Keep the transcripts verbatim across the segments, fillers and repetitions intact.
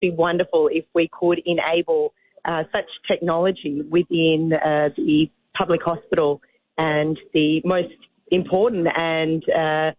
be wonderful if we could enable uh, such technology within uh, the public hospital and the most important and uh,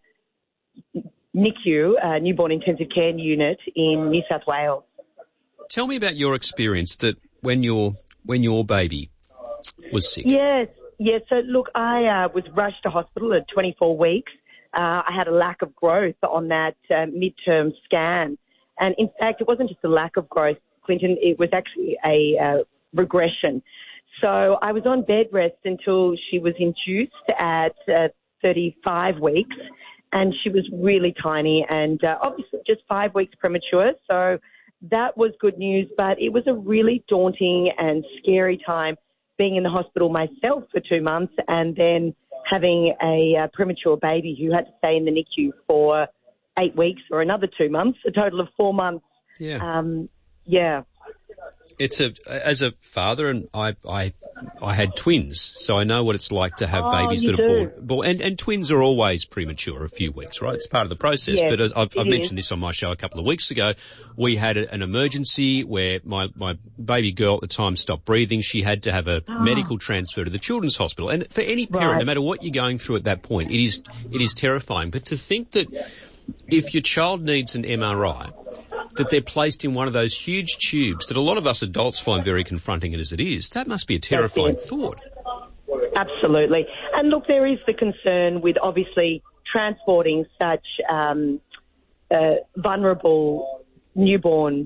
N I C U, uh, newborn intensive care unit in New South Wales. Tell me about your experience that when your when your baby was sick. Yes, yes. So look, I uh, was rushed to hospital at twenty-four weeks. Uh, I had a lack of growth on that uh, midterm scan. And in fact, it wasn't just a lack of growth, Clinton, it was actually a uh, regression. So I was on bed rest until she was induced at uh, thirty-five weeks, and she was really tiny and uh, obviously just five weeks premature. So that was good news, but it was a really daunting and scary time being in the hospital myself for two months and then having a uh, premature baby who had to stay in the N I C U for eight weeks or another two months, a total of four months. Yeah. Um, yeah. It's a, as a father, and I, I, I had twins, so I know what it's like to have oh, babies that are do. born, born, and, and twins are always premature a few weeks, right? It's part of the process. Yes, but as I've, I've mentioned is. this on my show a couple of weeks ago. We had a, an emergency where my, my baby girl at the time stopped breathing. She had to have a oh. medical transfer to the Children's Hospital. And for any parent, right. no matter what you're going through at that point, it is, it is terrifying. But to think that if your child needs an M R I, that they're placed in one of those huge tubes that a lot of us adults find very confronting as it is, that must be a terrifying thought. Absolutely. And look, there is the concern with obviously transporting such um, uh, vulnerable newborns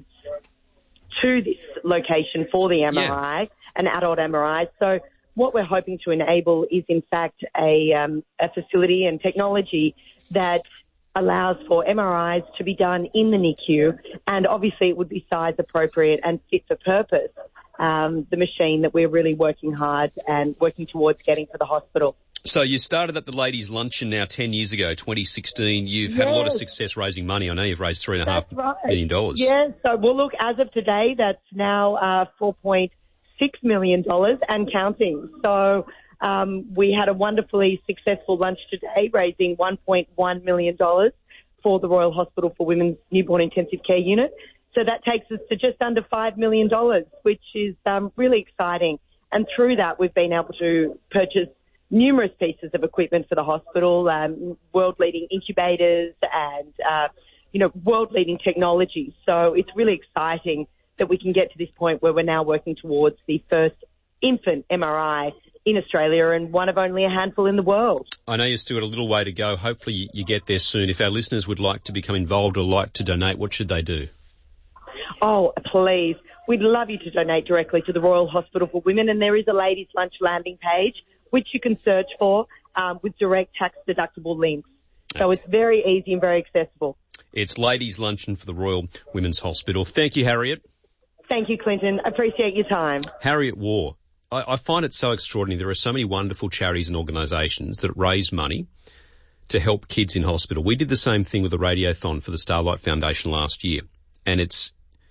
to this location for the M R I, yeah. an adult M R I. So what we're hoping to enable is, in fact, a, um, a facility and technology that allows for M R Is to be done in the N I C U, and obviously it would be size appropriate and fit for purpose, um, the machine that we're really working hard and working towards getting to the hospital. So you started at the Ladies' Luncheon now ten years ago, twenty sixteen. You've yes. had a lot of success raising money. I know you've raised three and a half right. million dollars. Yeah, so well look, as of today, that's now uh, four point six million dollars and counting. So Um, we had a wonderfully successful lunch today, raising one point one million dollars for the Royal Hospital for Women's Newborn Intensive Care Unit. So that takes us to just under five million dollars, which is um, really exciting. And through that, we've been able to purchase numerous pieces of equipment for the hospital, um, world-leading incubators and, uh, you know, world-leading technology. So it's really exciting that we can get to this point where we're now working towards the first infant M R I in Australia and one of only a handful in the world. I know you've still got a little way to go. Hopefully you get there soon. If our listeners would like to become involved or like to donate, what should they do? Oh, please. We'd love you to donate directly to the Royal Hospital for Women, and there is a Ladies' Lunch landing page which you can search for um, with direct tax-deductible links. So okay. It's very easy and very accessible. It's Ladies' Luncheon for the Royal Women's Hospital. Thank you, Harriet. Thank you, Clinton. Appreciate your time. Harriet Waugh. I, I find it so extraordinary. There are so many wonderful charities and organisations that raise money to help kids in hospital. We did the same thing with the Radiothon for the Starlight Foundation last year. And it's,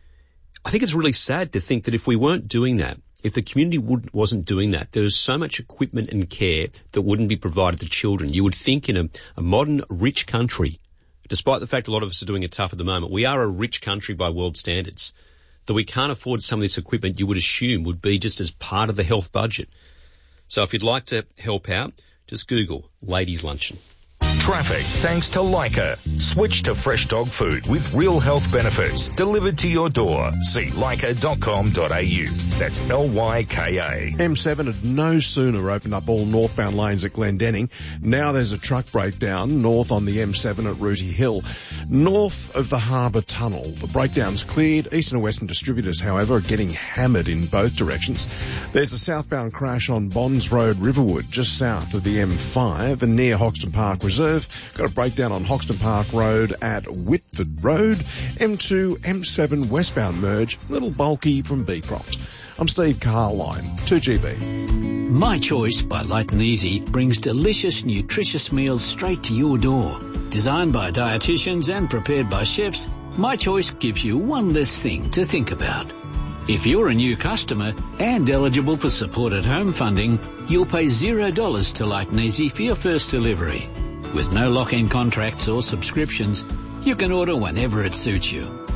I think it's really sad to think that if we weren't doing that, if the community would, wasn't doing that, there is so much equipment and care that wouldn't be provided to children. You would think in a, a modern, rich country, despite the fact a lot of us are doing it tough at the moment, we are a rich country by world standards, that we can't afford some of this equipment you would assume would be just as part of the health budget. So if you'd like to help out, just Google Ladies' Luncheon. Traffic thanks to Leica. Switch to fresh dog food with real health benefits delivered to your door. See leica dot com dot a u. That's L Y K A. M seven had no sooner opened up all northbound lanes at Glendenning. Now there's a truck breakdown north on the M seven at Rooty Hill. North of the Harbour Tunnel, the breakdown's cleared. Eastern and Western distributors, however, are getting hammered in both directions. There's a southbound crash on Bonds Road, Riverwood, just south of the M five and near Hoxton Park Reserve. Got a breakdown on Hoxton Park Road at Whitford Road. M two, M seven westbound merge, a little bulky from Beecroft. I'm Steve Carline, two G B. My Choice by Light and Easy brings delicious, nutritious meals straight to your door. Designed by dietitians and prepared by chefs, My Choice gives you one less thing to think about. If you're a new customer and eligible for supported home funding, you'll pay zero dollars to Light and Easy for your first delivery. With no lock-in contracts or subscriptions, you can order whenever it suits you.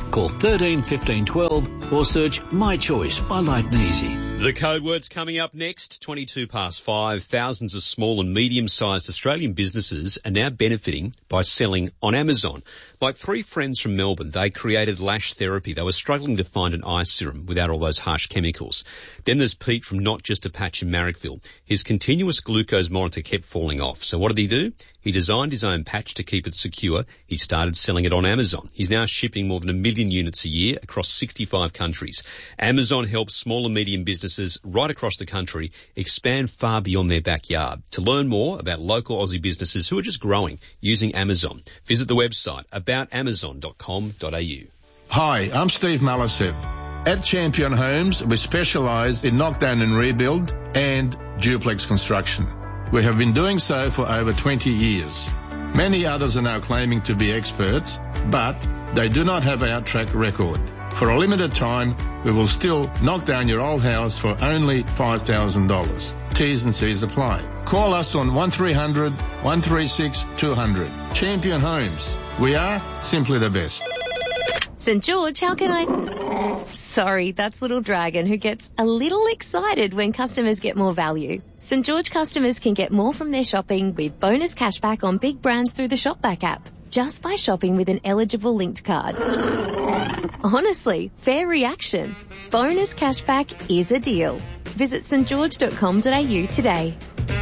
Call thirteen fifteen twelve or search My Choice by Light and Easy. The code word's coming up next, twenty-two past five. Thousands of small and medium-sized Australian businesses are now benefiting by selling on Amazon. Like three friends from Melbourne, they created Lash Therapy. They were struggling to find an eye serum without all those harsh chemicals. Then there's Pete from Not Just a Patch in Marrickville. His continuous glucose monitor kept falling off. So what did he do? He designed his own patch to keep it secure. He started selling it on Amazon. He's now shipping more than a million units a year across sixty-five countries. Amazon helps small and medium businesses right across the country expand far beyond their backyard. To learn more about local Aussie businesses who are just growing using Amazon, visit the website about amazon dot com dot a u. Hi, I'm Steve Malisev. At Champion Homes, we specialise in knockdown and rebuild and duplex construction. We have been doing so for over twenty years. Many others are now claiming to be experts, but they do not have our track record. For a limited time, we will still knock down your old house for only five thousand dollars. T's and C's apply. Call us on one three hundred, one three six, two hundred. Champion Homes. We are simply the best. St George, how can I... Sorry, that's Little Dragon, who gets a little excited when customers get more value. St George customers can get more from their shopping with bonus cashback on big brands through the Shopback app, just by shopping with an eligible linked card. Honestly, fair reaction. Bonus cashback is a deal. Visit st george dot com dot a u today.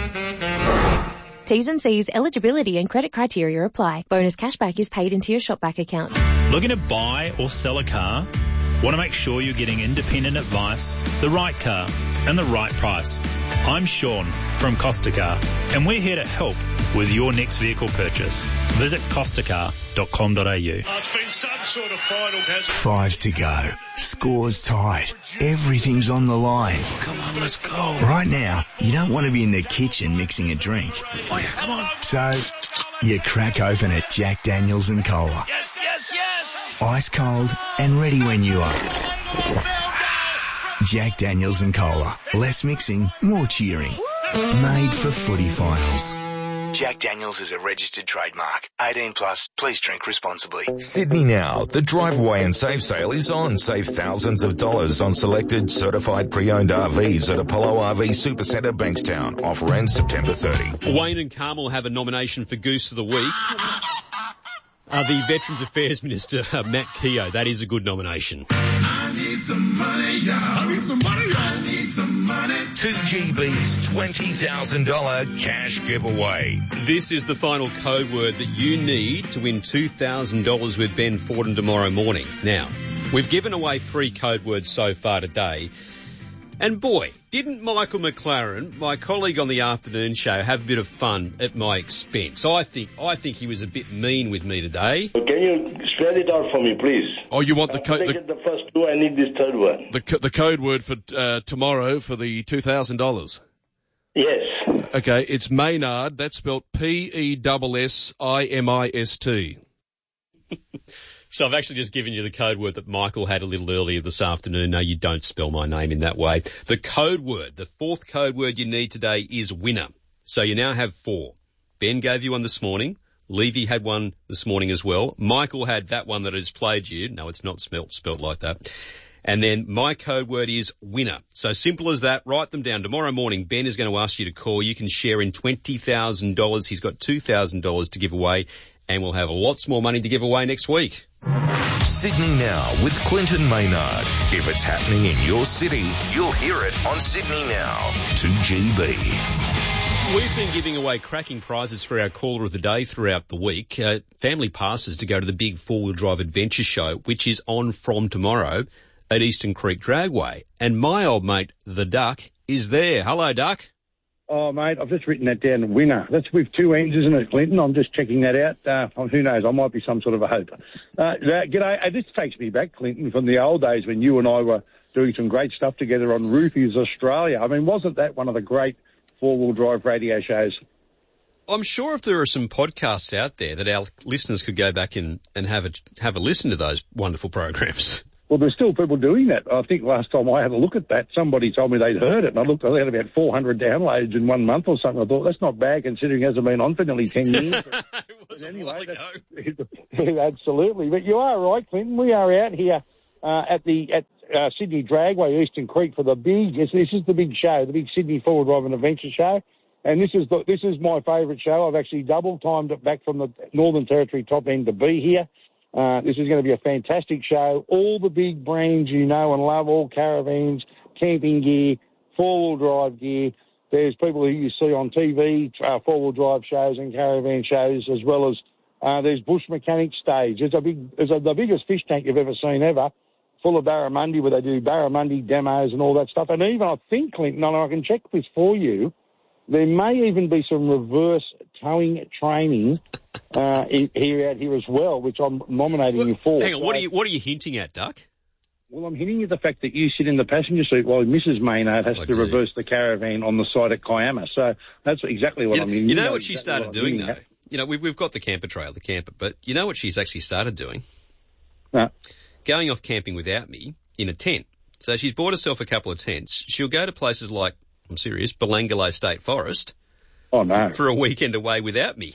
T's and C's, eligibility and credit criteria apply. Bonus cashback is paid into your Shopback account. Looking to buy or sell a car? Want to make sure you're getting independent advice, the right car, and the right price. I'm Sean from Costa Car, and we're here to help with your next vehicle purchase. Visit costa car dot com dot a u. Oh, it's been some sort of final, hasn't it? Five to go. Score's tied. Everything's on the line. Come on, let's go. Right now, you don't want to be in the kitchen mixing a drink. Oh, yeah, come on. So, you crack open a Jack Daniels and Cola. Yes, yes, yes. Ice cold and ready when you are. Jack Daniels and Cola. Less mixing, more cheering. Made for footy finals. Jack Daniels is a registered trademark. eighteen plus, please drink responsibly. Sydney Now. The Drive Away and Save sale is on. Save thousands of dollars on selected certified pre-owned R Vs at Apollo R V Supercentre Bankstown. Offer ends September thirtieth. Wayne and Carmel have a nomination for Goose of the Week. Uh, the Veterans Affairs Minister, uh, Matt Keogh. That is a good nomination. I need some money, y'all. I need some money, y'all. I need some money. two G B's twenty thousand dollars cash giveaway. This is the final code word that you need to win two thousand dollars with Ben Forden tomorrow morning. Now, we've given away three code words so far today. And boy, didn't Michael McLaren, my colleague on the afternoon show, have a bit of fun at my expense. I think I think he was a bit mean with me today. Can you spell it out for me, please? Oh, you want the code? code? The, the first two. I need this third one. The co- the code word for uh, tomorrow for the two thousand dollars. Yes. Okay, it's Maynard. That's spelled P E S S I M I S T. So I've actually just given you the code word that Michael had a little earlier this afternoon. No, you don't spell my name in that way. The code word, the fourth code word you need today is winner. So you now have four. Ben gave you one this morning. Levy had one this morning as well. Michael had that one that has played you. No, it's not spelt, spelt like that. And then my code word is winner. So simple as that. Write them down. Tomorrow morning, Ben is going to ask you to call. You can share in twenty thousand dollars. He's got two thousand dollars to give away. And we'll have lots more money to give away next week. Sydney Now with Clinton Maynard. If it's happening in your city, you'll hear it on Sydney Now. two G B. We've been giving away cracking prizes for our caller of the day throughout the week. Uh, family passes to go to the big four-wheel drive adventure show, which is on from tomorrow at Eastern Creek Dragway. And my old mate, the Duck, is there. Hello, Duck. Oh, mate, I've just written that down, winner. That's with two N's, isn't it, Clinton? I'm just checking that out. Uh, who knows? I might be some sort of a hope. Uh, g'day. Uh, this takes me back, Clinton, from the old days when you and I were doing some great stuff together on Roofies Australia. I mean, wasn't that one of the great four-wheel drive radio shows? I'm sure if there are some podcasts out there that our listeners could go back and, and have a have a listen to those wonderful programs. Well, there's still people doing that. I think last time I had a look at that, somebody told me they'd heard it, and I looked, I had about four hundred downloads in one month or something. I thought, that's not bad considering it hasn't been on for nearly ten years. But, it was but a anyway, while ago. Absolutely. But you are right, Clinton. We are out here uh, at the at uh, Sydney Dragway, Eastern Creek, for the big, this is the big show, the big Sydney Forward Drive and Adventure Show. And this is the, this is my favourite show. I've actually double-timed it back from the Northern Territory top end to be here. Uh, this is going to be a fantastic show. All the big brands you know and love, all caravans, camping gear, four-wheel drive gear. There's people who you see on T V, uh, four-wheel drive shows and caravan shows, as well as uh, there's bush mechanic stage. It's a big, it's a, the biggest fish tank you've ever seen ever, full of barramundi, where they do barramundi demos and all that stuff. And even I think, Clinton, and I can check this for you, there may even be some reverse towing training uh, here out here as well, which I'm nominating well, you for. Hang on, what are you what are you hinting at, Duck? Well, I'm hinting at the fact that you sit in the passenger seat while Missus Maynard has I to do. reverse the caravan on the side at Kiama. So that's exactly what You, I'm hinting. you know, know what she exactly started what I'm doing, hinting though? at. You know, we've, we've got the camper trail, the camper, but you know what she's actually started doing? No. Going off camping without me in a tent. So she's bought herself a couple of tents. She'll go to places like, I'm serious, Belangolo State Forest. Oh, no. For a weekend away without me.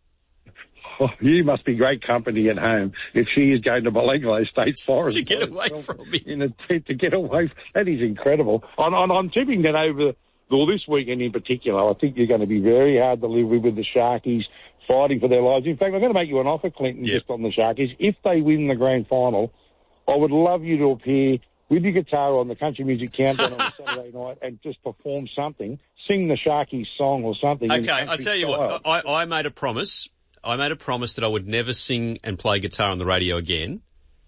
Oh, you must be great company at home if she is going to Belangolo State Forest. To get away from me. In a tent to get away. That is incredible. I'm, I'm, I'm tipping that over, well, this weekend in particular, I think you're going to be very hard to live with with the Sharkies fighting for their lives. In fact, I'm going to make you an offer, Clinton, yep. just on the Sharkies. If they win the grand final, I would love you to appear with your guitar on the Country Music Countdown on a Saturday night and just perform something. Sing the Sharkies song or something. Okay, I'll tell you style. what. I, I made a promise. I made a promise that I would never sing and play guitar on the radio again.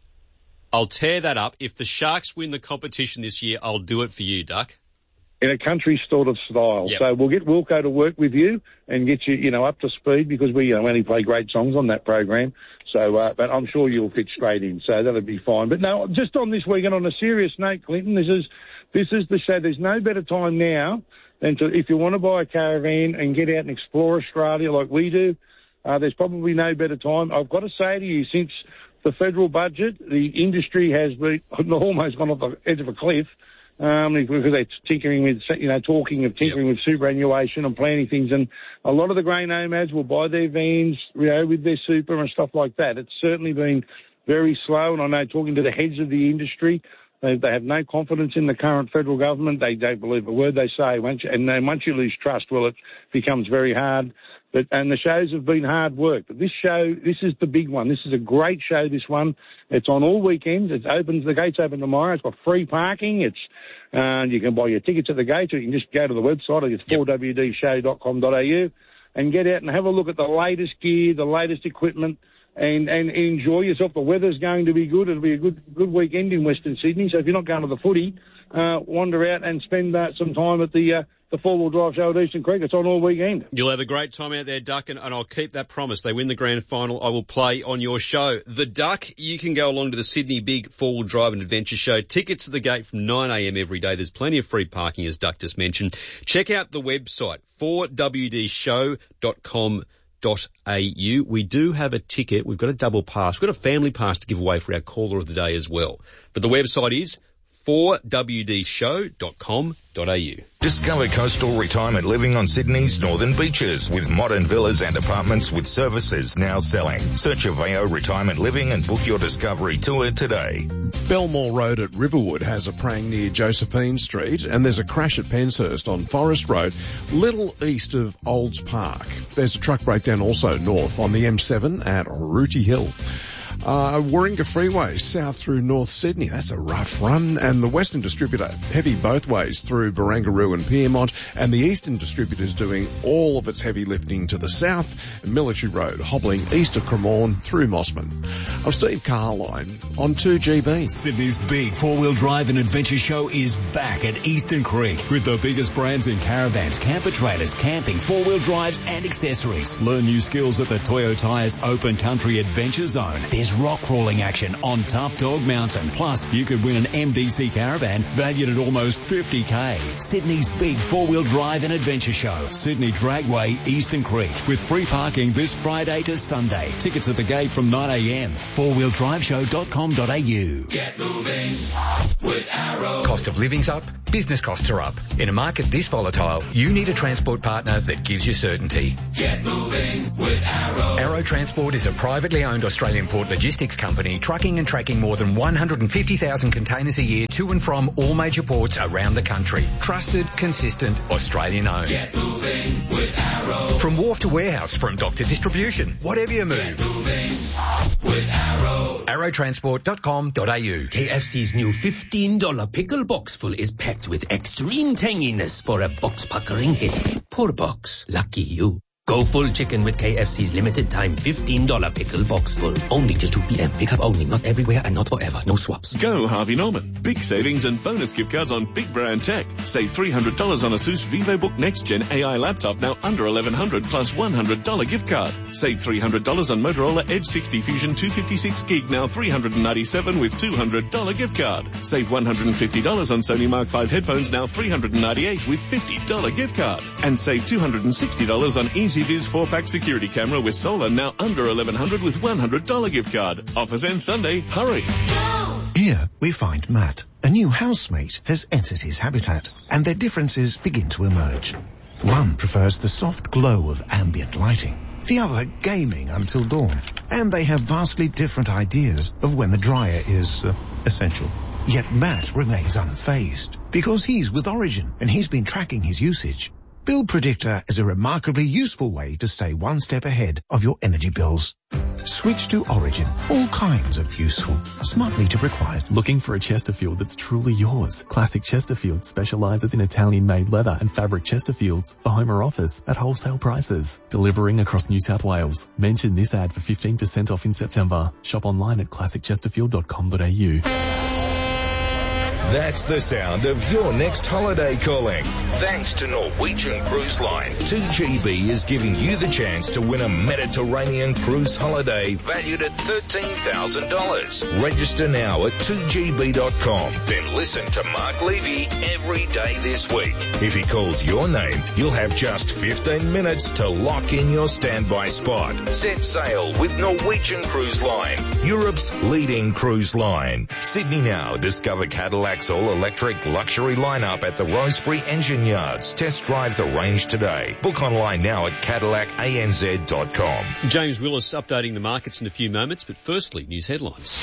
I'll tear that up. If the Sharks win the competition this year, I'll do it for you, Duck. In a country sort of style. Yep. So we'll get Wilco to work with you and get you, you know, up to speed because we uh, only play great songs on that program. So, uh, but I'm sure you'll fit straight in. So that'll be fine. But no, just on this weekend, on a serious note, Clinton, this is, this is the show. There's no better time now than to, if you want to buy a caravan and get out and explore Australia like we do, uh, there's probably no better time. I've got to say to you, since the federal budget, the industry has been almost gone off the edge of a cliff. Um, because they're tinkering with, you know, talking of tinkering yep. with superannuation and planning things. And a lot of the grain nomads will buy their vans, you know, with their super and stuff like that. It's certainly been very slow. And I know talking to the heads of the industry, they, they have no confidence in the current federal government. They don't believe a word they say. Once you, and then once you lose trust, well, it becomes very hard. But, and the shows have been hard work. But this show, this is the big one. This is a great show, this one. It's on all weekends. It opens, the gates open tomorrow. It's got free parking. It's, uh, you can buy your tickets at the gate, or you can just go to the website. It's four w d show dot com dot a u and get out and have a look at the latest gear, the latest equipment, and, and enjoy yourself. The weather's going to be good. It'll be a good, good weekend in Western Sydney. So if you're not going to the footy, uh, wander out and spend uh, some time at the, uh, the four-wheel drive show at Eastern Creek. It's on all weekend. You'll have a great time out there, Duck, and, and I'll keep that promise. They win the grand final, I will play on your show. The Duck, you can go along to the Sydney Big four-wheel drive and adventure show. Tickets at the gate from nine a m every day. There's plenty of free parking, as Duck just mentioned. Check out the website, four w d show dot com dot a u. We do have a ticket. We've got a double pass. We've got a family pass to give away for our caller of the day as well. But the website is four w d show dot com dot a u. Discover coastal retirement living on Sydney's northern beaches with modern villas and apartments with services now selling. Search Aveo Retirement Living and book your discovery tour today. Belmore Road at Riverwood has a prang near Josephine Street, and there's a crash at Penshurst on Forest Road, little east of Olds Park. There's a truck breakdown also north on the M seven at Rooty Hill. Uh, Warringah Freeway south through North Sydney. That's a rough run. And the Western Distributor heavy both ways through Barangaroo and Pyrmont. And the Eastern Distributor is doing all of its heavy lifting to the south. Military Road hobbling east of Cremorne through Mossman. I'm Steve Carline on two G B. Sydney's big four-wheel drive and adventure show is back at Eastern Creek with the biggest brands in caravans, camper trailers, camping, four-wheel drives and accessories. Learn new skills at the Toyo Tyres Open Country Adventure Zone. There's rock crawling action on Tough Dog Mountain. Plus, you could win an M D C caravan valued at almost fifty K. Sydney's big four-wheel drive and adventure show, Sydney Dragway, Eastern Creek, with free parking this Friday to Sunday. Tickets at the gate from nine a m. four wheel drive show dot com dot a u. Get moving with Arrow. Cost of living's up, business costs are up. In a market this volatile, you need a transport partner that gives you certainty. Get moving with Arrow. Arrow Transport is a privately owned Australian port logistics company trucking and tracking more than one hundred fifty thousand containers a year to and from all major ports around the country. Trusted, consistent, Australian owned. Get moving with Arrow. From wharf to warehouse, from dock to distribution, whatever you move. Get moving with Arrow. arrow transport dot com dot a u. K F C's new fifteen dollar pickle box full is packed with extreme tanginess for a box puckering hit. Poor box. Lucky you. Go full chicken with K F C's limited time fifteen dollar pickle box full. Only till two p m. Pick up only, not everywhere and not forever. No swaps. Go Harvey Norman. Big savings and bonus gift cards on big brand tech. Save three hundred dollars on ASUS VivoBook Next Gen A I laptop, now under eleven hundred dollars plus one hundred dollars gift card. Save three hundred dollars on Motorola Edge sixty Fusion two fifty-six gig, now three hundred ninety-seven dollars with two hundred dollars gift card. Save one hundred fifty dollars on Sony Mark five headphones, now three hundred ninety-eight dollars with fifty dollars gift card. And save two hundred sixty dollars on EasyViz four pack security camera with solar, now under eleven hundred dollars with one hundred dollars gift card. Offers end Sunday. Hurry. Here we find Matt. A new housemate has entered his habitat, and their differences begin to emerge. One prefers the soft glow of ambient lighting, the other gaming until dawn, and they have vastly different ideas of when the dryer is uh, essential. Yet Matt remains unfazed, because he's with Origin, and he's been tracking his usage. Bill Predictor is a remarkably useful way to stay one step ahead of your energy bills. Switch to Origin. All kinds of useful. Smart meter required. Looking for a Chesterfield that's truly yours? Classic Chesterfield specializes in Italian-made leather and fabric Chesterfields for home or office at wholesale prices. Delivering across New South Wales. Mention this ad for fifteen percent off in September. Shop online at classic chesterfield dot com dot a u. That's the sound of your next holiday calling. Thanks to Norwegian Cruise Line, two G B is giving you the chance to win a Mediterranean cruise holiday valued at thirteen thousand dollars. Register now at two g b dot com. Then listen to Mark Levy every day this week. If he calls your name, you'll have just fifteen minutes to lock in your standby spot. Set sail with Norwegian Cruise Line, Europe's leading cruise line. Sydney now. Discover Cadillac all-electric luxury lineup at the Rosebery Engine Yards. Test drive the range today. Book online now at cadillac a n z dot com. James Willis updating the markets in a few moments, but firstly, news headlines.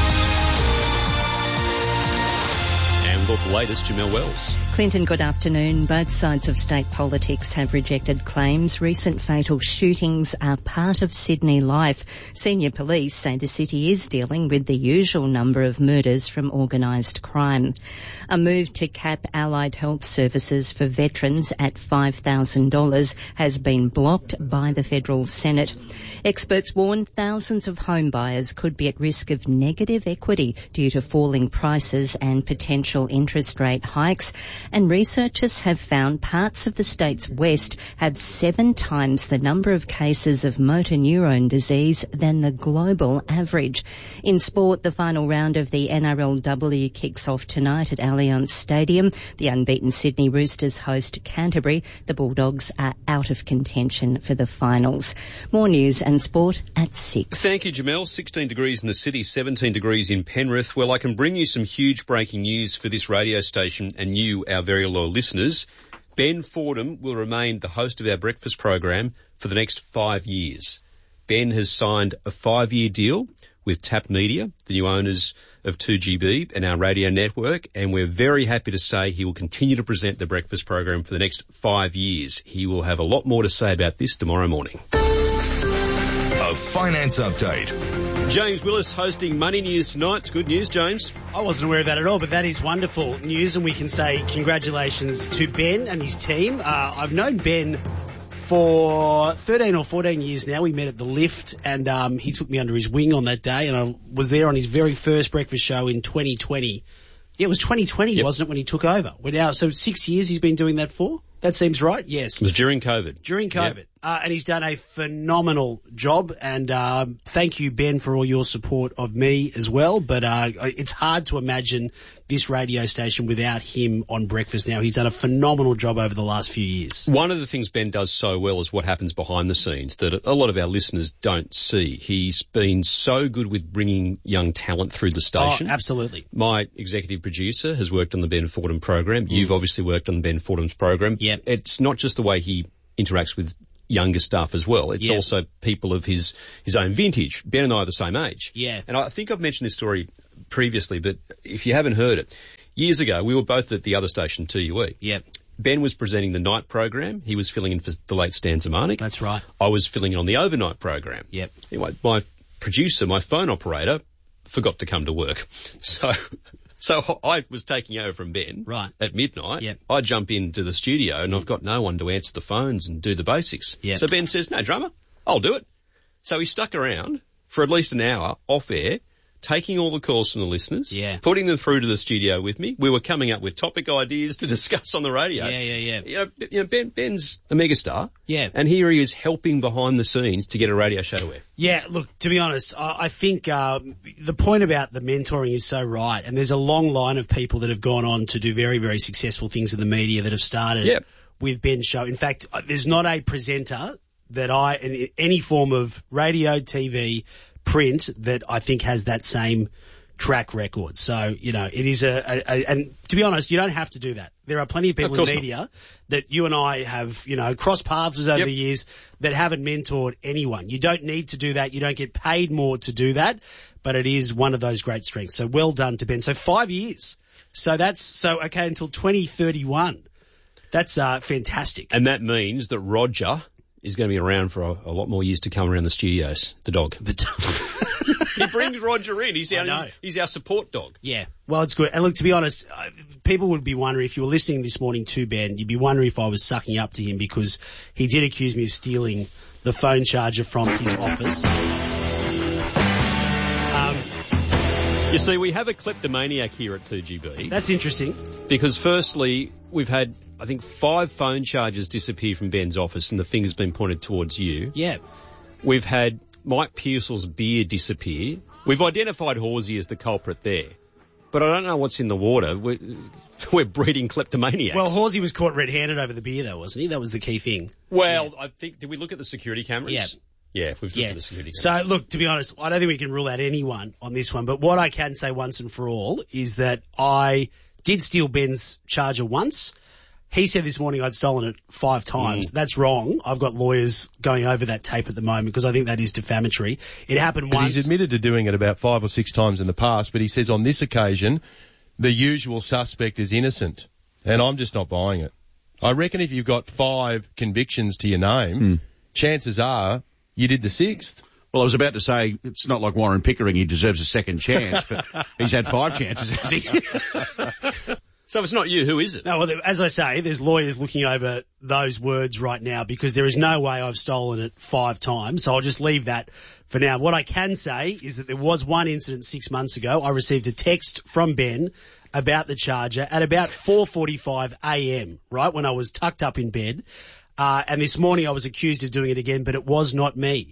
And with all the latest, Jamelle Wells. Clinton, good afternoon. Both sides of state politics have rejected claims recent fatal shootings are part of Sydney life. Senior police say the city is dealing with the usual number of murders from organised crime. A move to cap allied health services for veterans at five thousand dollars has been blocked by the federal Senate. Experts warn thousands of home buyers could be at risk of negative equity due to falling prices and potential interest rate hikes. And researchers have found parts of the state's west have seven times the number of cases of motor neurone disease than the global average. In sport, the final round of the N R L W kicks off tonight at Allianz Stadium. The unbeaten Sydney Roosters host Canterbury. The Bulldogs are out of contention for the finals. More news and sport at six. Thank you, Jamelle. sixteen degrees in the city, seventeen degrees in Penrith. Well, I can bring you some huge breaking news for this radio station and you, our very loyal listeners. Ben Fordham will remain the host of our breakfast program for the next five years. Ben has signed a five-year deal with Tap Media, the new owners of two G B and our radio network, and we're very happy to say he will continue to present the breakfast program for the next five years. He will have a lot more to say about this tomorrow morning. A finance update. James Willis hosting Money News tonight. It's good news, James. I wasn't aware of that at all, but that is wonderful news, and we can say congratulations to Ben and his team. Uh, I've known Ben for thirteen or fourteen years now. We met at the Lift, and um, he took me under his wing on that day, and I was there on his very first breakfast show in twenty twenty. Yeah, it was twenty twenty, yep. Wasn't it, when he took over? We're now, so six years he's been doing that for? That seems right, yes. It was during COVID. During COVID. Yep. Uh, and he's done a phenomenal job. And um, thank you, Ben, for all your support of me as well. But uh, it's hard to imagine this radio station without him on breakfast now. He's done a phenomenal job over the last few years. One of the things Ben does so well is what happens behind the scenes that a lot of our listeners don't see. He's been so good with bringing young talent through the station. Oh, absolutely. My executive producer has worked on the Ben Fordham program. Mm. You've obviously worked on the Ben Fordham's program. Yep. It's not just the way he interacts with younger staff as well. It's yep. also people of his, his own vintage. Ben and I are the same age. Yeah. And I think I've mentioned this story previously, but if you haven't heard it, years ago we were both at the other station, T U E. Yep. Ben was presenting the night program. He was filling in for the late Stan Zemanek. That's right. I was filling in on the overnight program. Yep. Anyway, my producer, my phone operator, forgot to come to work. So... So I was taking over from Ben right. at midnight. Yep. I jump into the studio and I've got no one to answer the phones and do the basics. Yep. So Ben says, no drummer, I'll do it. So he stuck around for at least an hour off air, taking all the calls from the listeners, yeah. putting them through to the studio with me. We were coming up with topic ideas to discuss on the radio. Yeah, yeah, yeah. You know, you know Ben, Ben's a megastar. Yeah. And here he is helping behind the scenes to get a radio show to air. Yeah, look, to be honest, I, I think uh, the point about the mentoring is so right, and there's a long line of people that have gone on to do very, very successful things in the media that have started yep. with Ben's show. In fact, there's not a presenter that I, in any form of radio, T V, print, that I think has that same track record. So, you know, it is a, a, a and to be honest, you don't have to do that. There are plenty of people of in media not. that you and I have, you know, crossed paths with over yep. the years that haven't mentored anyone. You don't need to do that. You don't get paid more to do that, but it is one of those great strengths. So well done to Ben. So five years. So that's, so okay, until twenty thirty-one. That's uh, fantastic. And that means that Roger is going to be around for a, a lot more years to come around the studios. The dog. The dog. He brings Roger in. He's our, he's our support dog. Yeah. Well, it's good. And look, to be honest, uh, people would be wondering, if you were listening this morning to Ben, you'd be wondering if I was sucking up to him, because he did accuse me of stealing the phone charger from his office. Um, you see, we have a kleptomaniac here at two G B. That's interesting. Because firstly, we've had, I think, five phone chargers disappear from Ben's office and the finger's been pointed towards you. Yeah. We've had Mike Pearsall's beer disappear. We've identified Horsey as the culprit there. But I don't know what's in the water. We're, we're breeding kleptomaniacs. Well, Horsey was caught red-handed over the beer, though, wasn't he? That was the key thing. Well, yeah. I think, did we look at the security cameras? Yeah. Yeah, we've looked yeah. at the security cameras. So, look, to be honest, I don't think we can rule out anyone on this one. But what I can say once and for all is that I did steal Ben's charger once. He said this morning I'd stolen it five times. Mm. That's wrong. I've got lawyers going over that tape at the moment because I think that is defamatory. It happened once. He's admitted to doing it about five or six times in the past, but he says on this occasion the usual suspect is innocent, and I'm just not buying it. I reckon if you've got five convictions to your name, mm. chances are you did the sixth. Well, I was about to say, it's not like Warren Pickering, he deserves a second chance, but he's had five chances, has he? So if it's not you, who is it? No, well, as I say, there's lawyers looking over those words right now because there is no way I've stolen it five times. So I'll just leave that for now. What I can say is that there was one incident six months ago. I received a text from Ben about the charger at about four forty-five a.m., right, when I was tucked up in bed. Uh, and this morning I was accused of doing it again, but it was not me.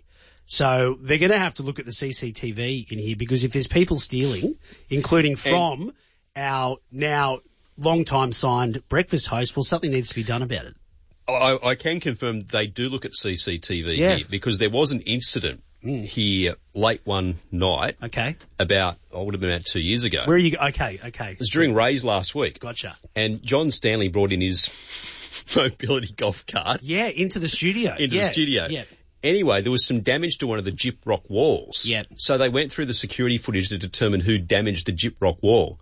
So they're going to have to look at the C C T V in here because if there's people stealing, including from and our now long-time signed breakfast host, well, something needs to be done about it. I, I can confirm they do look at C C T V yeah. here because there was an incident mm. here late one night. Okay. About, I would have been about two years ago. Where are you? Okay, okay. It was during Ray's last week. Gotcha. And John Stanley brought in his mobility golf cart. Yeah, into the studio. Into yeah. the studio. Yeah. Anyway, there was some damage to one of the gyprock walls. Yeah. So they went through the security footage to determine who damaged the gyprock wall.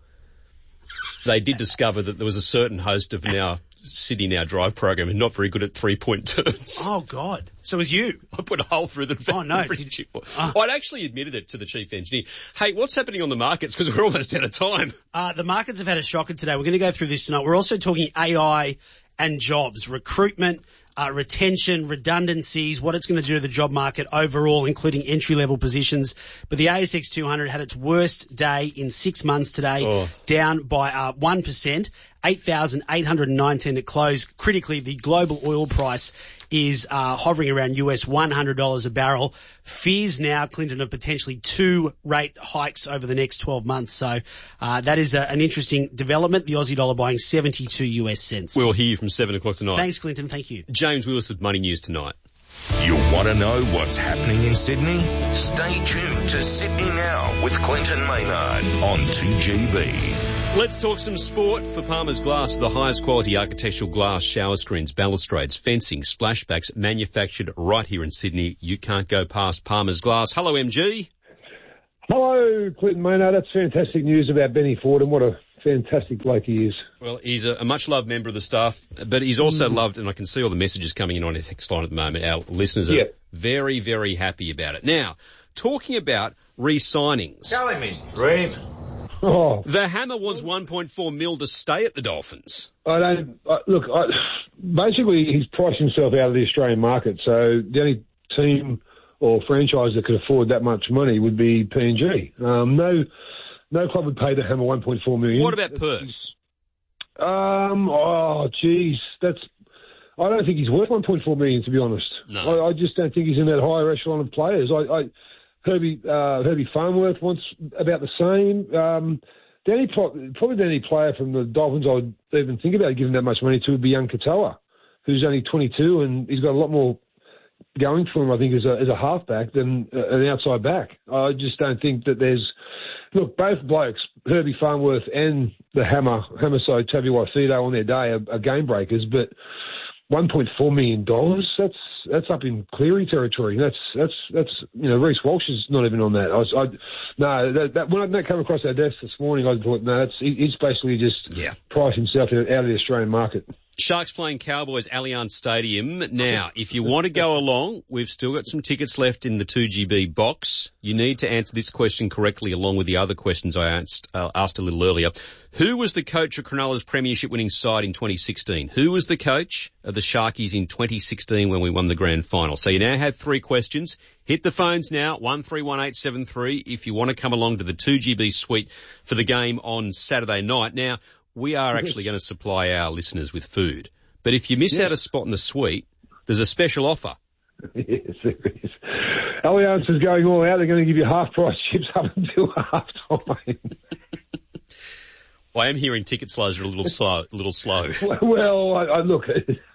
They did discover that there was a certain host of our City Now Drive program and not very good at three-point turns. Oh, God. So it was you. I put a hole through the Oh, no. Did, oh. I'd actually admitted it to the chief engineer. Hey, what's happening on the markets? Because we're almost out of time. Uh, the markets have had a shocker today. We're going to go through this tonight. We're also talking A I and jobs, recruitment, uh, retention, redundancies, what it's going to do to the job market overall, including entry-level positions. But the A S X two hundred had its worst day in six months today, Oh. down by uh, one percent, eight thousand eight hundred nineteen at close. Critically, the global oil price is uh, hovering around U S one hundred dollars a barrel. Fears now, Clinton, of potentially two rate hikes over the next twelve months. So uh, that is a, an interesting development. The Aussie dollar buying seventy-two U S cents. We'll hear you from seven o'clock tonight. Thanks, Clinton. Thank you. James Willis with Money News tonight. You want to know what's happening in Sydney? Stay tuned to Sydney Now with Clinton Maynard on two G B. Let's talk some sport for Palmer's Glass, the highest quality architectural glass, shower screens, balustrades, fencing, splashbacks, manufactured right here in Sydney. You can't go past Palmer's Glass. Hello, M G. Hello, Clinton Maynard. That's fantastic news about Benny Fordham. What a fantastic bloke he is. Well, he's a, a much-loved member of the staff, but he's also mm. loved, and I can see all the messages coming in on our text line at the moment. Our listeners are yeah. very, very happy about it. Now, talking about re-signings. Tell him he's dreaming. Oh. The Hammer wants one point four mil to stay at the Dolphins. I don't, I, look, I, basically he's priced himself out of the Australian market, so the only team or franchise that could afford that much money would be P N G. Um, no, no club would pay the Hammer one point four million. What about Perth? Um, oh, geez, that's, I don't think he's worth one point four million, to be honest. No. I, I just don't think he's in that higher echelon of players. I, I Herbie, uh, Herbie Farnworth wants about the same. Um, the only pro- probably the only player from the Dolphins I would even think about giving that much money to would be young Katoa, who's only twenty-two and he's got a lot more going for him, I think, as a, as a halfback than uh, an outside back. I just don't think that there's... Look, both blokes, Herbie Farnworth and the Hammer, Hammer side, Tavi Waifito on their day are, are game breakers, but one point four million dollars, that's that's up in Cleary territory. That's, that's that's you know, Reece Walsh is not even on that. I was, I, no, that, that, when that came across our desk this morning, I thought, no, that's, he, he's basically just yeah. priced himself out of the Australian market. Sharks playing Cowboys, Allianz Stadium. Now, if you want to go along, we've still got some tickets left in the two G B box. You need to answer this question correctly along with the other questions I asked, uh, asked a little earlier. Who was the coach of Cronulla's premiership winning side in twenty sixteen? Who was the coach of the Sharkies in twenty sixteen when we won the grand final? So you now have three questions. Hit the phones now, one three one eight seven three, if you want to come along to the two G B suite for the game on Saturday night. Now, we are actually going to supply our listeners with food. But if you miss yeah. out a spot in the suite, there's a special offer. Yes, there is. Allianz is going all out. They're going to give you half-price chips up until half-time. I am hearing ticket slows are a little slow. A little slow. Well, I, I look...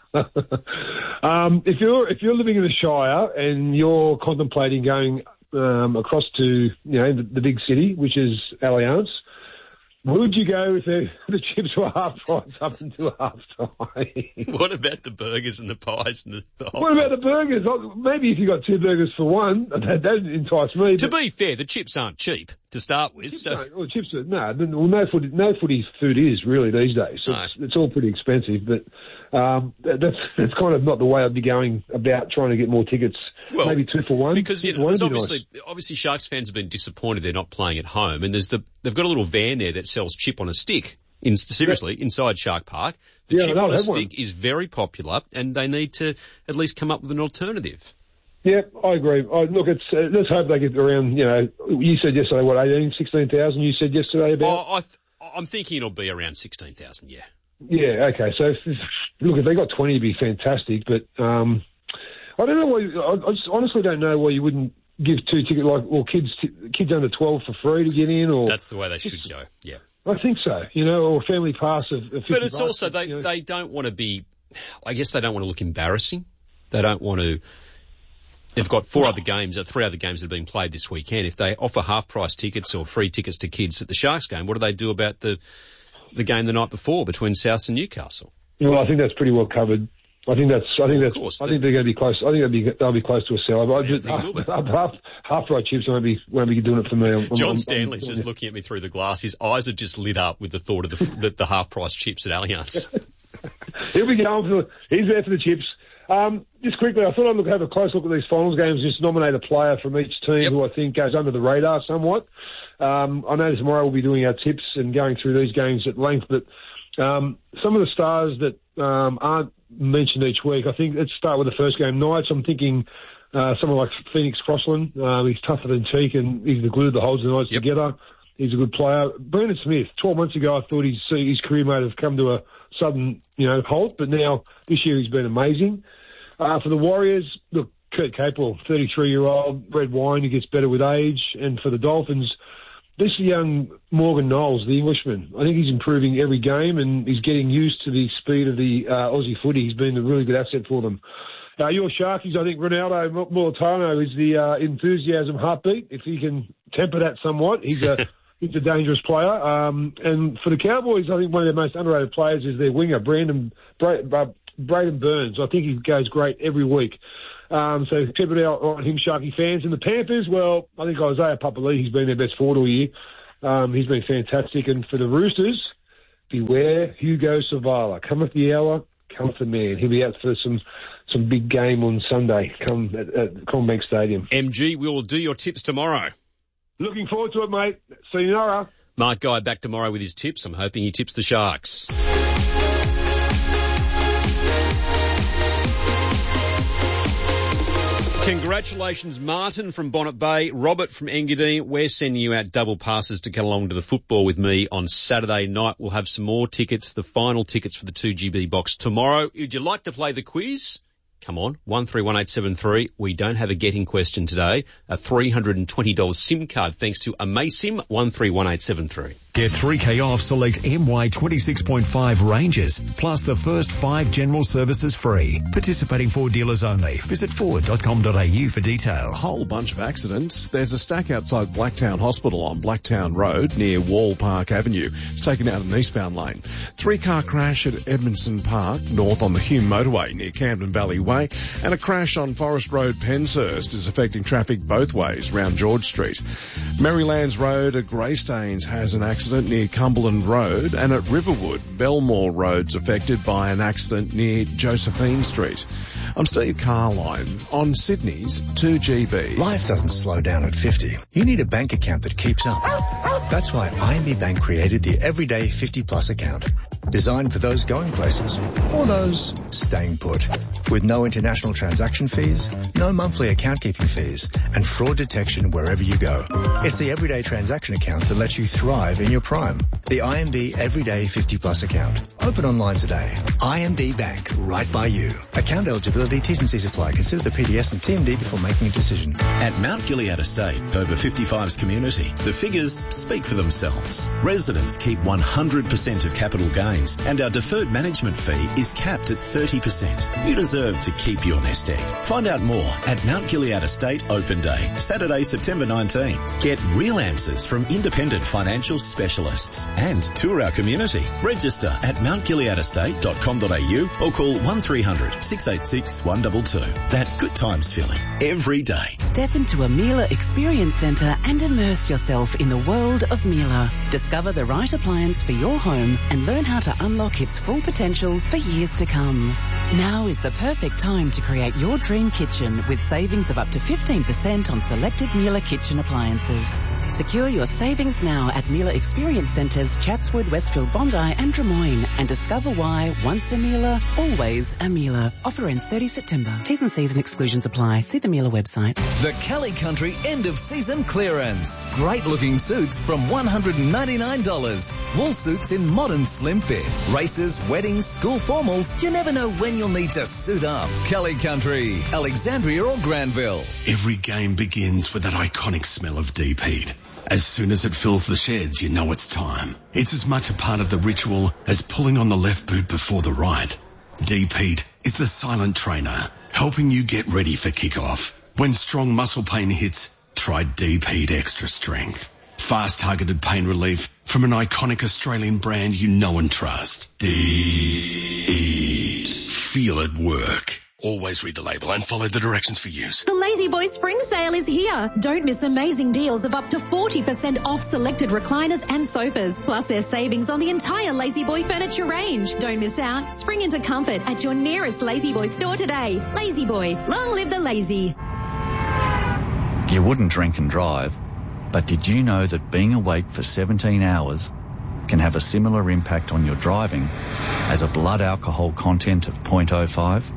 um, if you're if you're living in the Shire and you're contemplating going um, across to you know the, the big city, which is Allianz, would you go if the, the chips were half price up until half time? What about the burgers and the pies and the, the What about the burgers? Maybe if you got two burgers for one, that that entice me. To be fair, the chips aren't cheap to start with. Chips So well, chips are, no, well, no footy, no footy food is really these days. So No. it's, it's all pretty expensive, but um, that, that's that's kind of not the way I'd be going about trying to get more tickets. Well, maybe two for one. Because you Two know, for one there's would be obviously nice. obviously Sharks fans have been disappointed they're not playing at home, and there's the they've got a little van there that sells chip on a stick. In, seriously, yeah. inside Shark Park, the Yeah, chip no, on a that one. stick is very popular, and they need to at least come up with an alternative. Yeah, I agree. I, look, it's uh, let's hope they get around. You know, you said yesterday what eighteen, sixteen thousand. You said yesterday about. Oh, I th- I'm thinking it'll be around sixteen thousand. Yeah. Yeah. Okay. So if, look, if they got twenty, it'd be fantastic. But um, I don't know why. I, I just honestly don't know why you wouldn't give two tickets like or kids t- kids under twelve for free to get in. Or That's the way they should go. Yeah. I think so. You know, or family pass of. of fifty But it's bucks, also they you know. they don't want to be. I guess they don't want to look embarrassing. They don't want to. They've got four other games, uh, three other games that have been played this weekend. If they offer half-price tickets or free tickets to kids at the Sharks game, what do they do about the the game the night before between South and Newcastle? Well, I think that's pretty well covered. I think that's. I think Well, of that's. course, I the- think they're going to be close. I think they'll be. They'll be close to a sell. But I just, I think half, they will half, half, half fried chips won't be won't be doing it for me. I'm, John I'm, Stanley's I'm, just looking at me through the glass. His eyes are just lit up with the thought of the the, the half-price chips at Allianz. He'll be going for. He's there for the chips. Um, just quickly, I thought I'd look, have a close look at these finals games. Just nominate a player from each team Yep. who I think goes under the radar somewhat. Um, I know tomorrow we'll be doing our tips and going through these games at length, but Um, some of the stars that um, aren't mentioned each week, I think let's start with the first game, Knights. I'm thinking uh, someone like Phoenix Crossland. Uh, he's tougher than teak, and he's the glue that holds the Knights yep. together. He's a good player. Brandon Smith, twelve months ago, I thought his, his career might have come to a sudden, you know, halt, but now this year he's been amazing. Uh, for the Warriors, look, Kurt Capewell, thirty-three-year-old, red wine, who gets better with age. And for the Dolphins, this young Morgan Knowles, the Englishman, I think he's improving every game and he's getting used to the speed of the uh, Aussie footy. He's been a really good asset for them. Uh, your Sharkies, I think Ronaldo Mulitalo is the uh, enthusiasm heartbeat. If he can temper that somewhat, he's a he's a dangerous player. Um, and for the Cowboys, I think one of their most underrated players is their winger, Brandon Bra- Bra- Braden Burns. I think he goes great every week. Um, so keep it out on him, Sharky fans. And the Panthers, well, I think Isaiah Papali'i, he's been their best forward all year. Um, he's been fantastic. And for the Roosters, beware Hugo Savala. Cometh the hour, cometh the man. He'll be out for some some big game on Sunday come at, at CommBank Stadium. M G, we will do your tips tomorrow. Looking forward to it, mate. See you tomorrow. Mark Guy back tomorrow with his tips. I'm hoping he tips the Sharks. Congratulations, Martin from Bonnet Bay, Robert from Engadine. We're sending you out double passes to come along to the football with me on Saturday night. We'll have some more tickets, the final tickets for the two G B box tomorrow. Would you like to play the quiz? Come on, one three one eight seven three. We don't have a getting question today. A three hundred twenty dollars SIM card thanks to Amasim, one three one eight seven three. Get three K off select M Y twenty-six point five ranges, plus the first five general services free. Participating Ford dealers only. Visit ford dot com dot a u for details. Whole bunch of accidents. There's a stack outside Blacktown Hospital on Blacktown Road near Wall Park Avenue. It's taken out an eastbound lane. Three-car crash at Edmondson Park, north on the Hume Motorway near Camden Valley Way. And a crash on Forest Road, Penshurst, is affecting traffic both ways round George Street. Marylands Road at Greystanes has an accident near Cumberland Road, and at Riverwood, Belmore Road's affected by an accident near Josephine Street. I'm Steve Carline on Sydney's two G B. Life doesn't slow down at fifty. You need a bank account that keeps up. That's why I M B Bank created the Everyday fifty Plus account, designed for those going places or those staying put. With no international transaction fees, no monthly account keeping fees, and fraud detection wherever you go. It's the Everyday transaction account that lets you thrive in your prime. The I M B Everyday fifty Plus account. Open online today. I M B Bank, right by you. Account eligibility, T's and C's apply. Consider the P D S and T M D before making a decision. At Mount Gilead Estate, over fifty-five's community, the figures speak for themselves. Residents keep one hundred percent of capital gains, and our deferred management fee is capped at thirty percent. You deserve to keep your nest egg. Find out more at Mount Gilead Estate Open Day, Saturday, September nineteenth. Get real answers from independent financial specialists and tour our community. Register at mount gilead estate dot com dot a u or call one three hundred six eight six one two two. That good times feeling every day. Step into a Miele Experience Centre and immerse yourself in the world of Miele. Discover the right appliance for your home and learn how to unlock its full potential for years to come. Now is the perfect time to create your dream kitchen with savings of up to fifteen percent on selected Miele kitchen appliances. Secure your savings now at Miele Experience Centres, Chatswood, Westfield, Bondi and Drummoyne, and discover why once a Miele, always a Miele. Offer ends thirtieth September. T's and C's and exclusions apply. See the Miele website. The Kelly Country end of season clearance. Great looking suits from one hundred ninety-nine dollars. Wool suits in modern slim fit. Races, weddings, school formals. You never know when you'll need to suit up. Kelly Country, Alexandria or Granville. Every game begins with that iconic smell of deep heat. As soon as it fills the sheds, you know it's time. It's as much a part of the ritual as pulling on the left boot before the right. Deep Heat is the silent trainer, helping you get ready for kickoff. When strong muscle pain hits, try Deep Heat Extra Strength. Fast targeted pain relief from an iconic Australian brand you know and trust. Deep Heat. Feel it work. Always read the label and follow the directions for use. The Lazy Boy Spring Sale is here. Don't miss amazing deals of up to forty percent off selected recliners and sofas. Plus there's savings on the entire Lazy Boy furniture range. Don't miss out. Spring into comfort at your nearest Lazy Boy store today. Lazy Boy, long live the lazy. You wouldn't drink and drive, but did you know that being awake for seventeen hours can have a similar impact on your driving as a blood alcohol content of zero point zero five?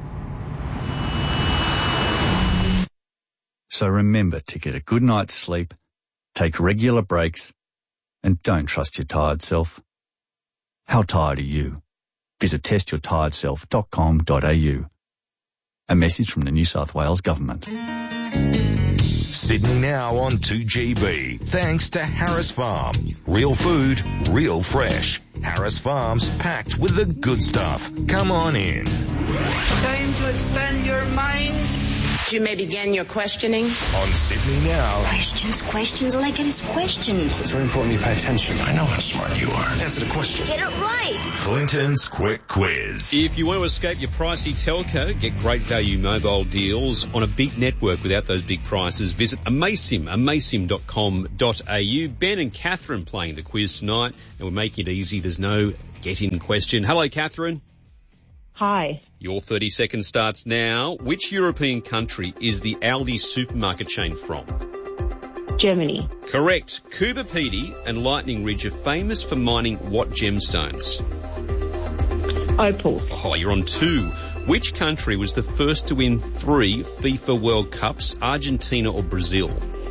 So remember to get a good night's sleep, take regular breaks, and don't trust your tired self. How tired are you? Visit test your tired self dot com dot a u. A message from the New South Wales Government. Sydney Now on two G B. Thanks to Harris Farm. Real food, real fresh. Harris Farm's packed with the good stuff. Come on in. Time to expand your minds. You may begin your questioning. On Sydney Now. Questions, questions, all I get is questions. It's very important you pay attention. I know how smart you are. Answer the question. Get it right. Clinton's Quick Quiz. If you want to escape your pricey telco, get great value mobile deals on a big network without those big prices, visit Amasim, amasim dot com dot a u. Ben and Catherine playing the quiz tonight, and we're making it easy. There's no get-in question. Hello, Catherine. Hi. Your thirty seconds starts now. Which European country is the Aldi supermarket chain from? Germany. Correct. Cooper Pedy and Lightning Ridge are famous for mining what gemstones? Opal. Oh, you're on two. Which country was the first to win three FIFA World Cups, Argentina or Brazil?